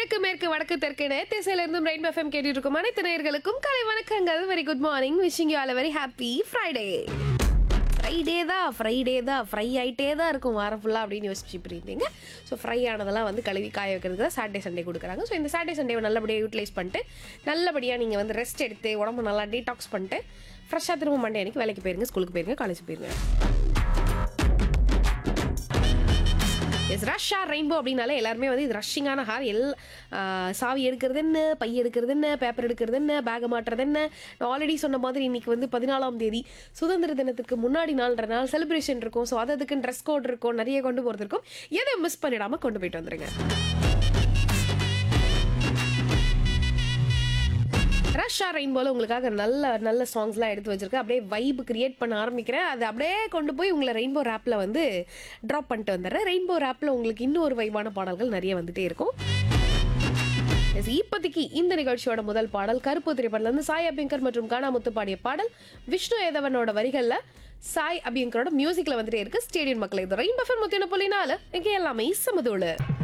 கிழக்கு மேற்கு வடக்கு தெற்கு திசையில இருந்தும் ரெயின்போ எஃப்எம் கேட்டுட்டு இருக்கும் அனைத்து நேயர்களுக்கும் கலை வணக்கங்கள். Very good morning. Wishing you all very happy Friday. Friday தான் ஃப்ரை ஆகிட்டே தான் இருக்கும் வாரம் ஃபுல்லாக அப்படின்னு யோசிச்சுட்டு இருந்தீங்க. ஸோ ஃப்ரை ஆனதெல்லாம் வந்து கழுவி காய வைக்கிறதுக்கு தான் சாட்டர்டே சண்டே கொடுக்குறாங்க. ஸோ இந்த சாட்டர்டே சண்டேவை நல்லபடியாக யூட்டிலைஸ் பண்ணிட்டு நல்லபடியாக நீங்கள் வந்து ரெஸ்ட் எடுத்து உடம்பு நல்லா டீடாக்ஸ் பண்ணிட்டு ஃப்ரெஷ்ஷாக திரும்ப மண்டே அன்றைக்கி வேலைக்கு போயிருங்க, ஸ்கூலுக்கு போயிருங்க, காலேஜ் போயிருங்க. எஸ் ரஷ்ஷா ரெயின்போ அப்படின்னாலே எல்லாருமே வந்து இது ரஷ்ஷிங்கான ஹார். சாவி எடுக்கிறது என்ன, பை எடுக்கிறது என்ன, பேப்பர் எடுக்கிறது என்ன, பேக்கை மாட்டுறது என்ன. நான் ஆல்ரெடி சொன்ன மாதிரி இன்னைக்கு வந்து 14ஆம் தேதி சுதந்திர தினத்துக்கு முன்னாடி நாள் செலிப்ரேஷன் இருக்கும். ஸோ அதுக்குன்னு ட்ரெஸ் கோட் இருக்கும், நிறைய கொண்டு போகிறது இருக்கும். எதை மிஸ் பண்ணிடாமல் கொண்டு போயிட்டு வந்துருங்க. ரஷ்ஷா ரெயின்போல உங்களுக்காக நல்ல நல்ல சாங்ஸ்லாம் எடுத்து வச்சிருக்கேன். அப்படியே வைப் கிரியேட் பண்ண ஆரம்பிக்கிறேன். அது அப்படியே கொண்டு போய் உங்களை ரெயின்போ ரேப்பில் வந்து ட்ராப் பண்ணிட்டு வந்துடுறேன். ரெயின்போ ரேப்பில் உங்களுக்கு இன்னொரு வைபான பாடல்கள் நிறைய வந்துட்டே இருக்கும். இப்போதைக்கு இந்த நிகழ்ச்சியோட முதல் பாடல் கருப்பு திரைப்படத்துலேருந்து சாய் அபியங்கர் மற்றும் கானாமுத்து பாடிய பாடல். விஷ்ணு ஏதவனோட வரிகளில் சாய் அபியங்கரோட மியூசிக்கில் வந்துட்டே இருக்கு. ஸ்டேடியம் மக்களை இது ரெயின்போ எஃப்எம் 101.4 இங்கே எல்லாமே சமதோடு.